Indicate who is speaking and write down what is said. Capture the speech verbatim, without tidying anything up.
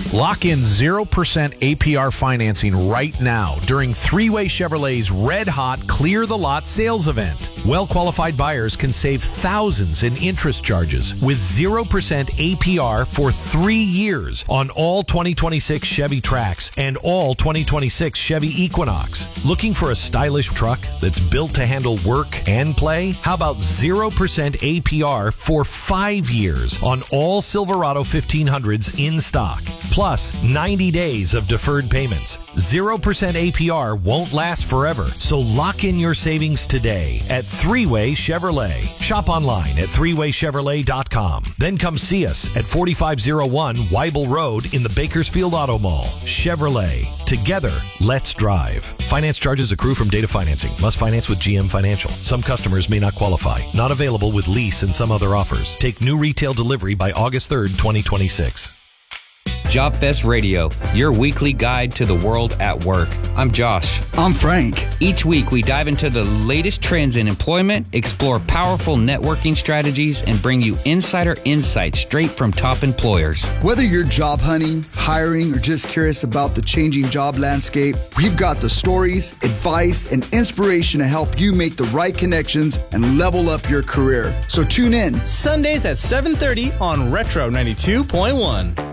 Speaker 1: Lock in zero percent A P R financing right now during Three-Way Chevrolet's Red Hot Clear the Lot sales event. Well-qualified buyers can save thousands in interest charges with zero percent A P R for three years on all twenty twenty-six Chevy Trax and all twenty twenty-six Chevy Equinox. Looking for a stylish truck that's built to handle work and play? How about zero percent A P R for five years on all Silverado fifteen hundreds in stock? Plus ninety days of deferred payments. zero percent A P R won't last forever, so lock in your savings today at Three-Way Chevrolet. Shop online at three way chevrolet dot com. Then come see us at forty-five oh one Weibel Road in the Bakersfield Auto Mall. Chevrolet. Together, let's drive. Finance charges accrue from data financing. Must finance with G M Financial. Some customers may not qualify. Not available with lease and some other offers. Take new retail delivery by August third, twenty twenty-six.
Speaker 2: Job Fest Radio, your weekly guide to the world at work. I'm Josh.
Speaker 3: I'm Frank.
Speaker 2: Each week, we dive into the latest trends in employment, explore powerful networking strategies, and bring you insider insights straight from top employers.
Speaker 3: Whether you're job hunting, hiring, or just curious about the changing job landscape, we've got the stories, advice, and inspiration to help you make the right connections and level up your career. So tune in
Speaker 4: Sundays at seven thirty on Retro ninety-two point one.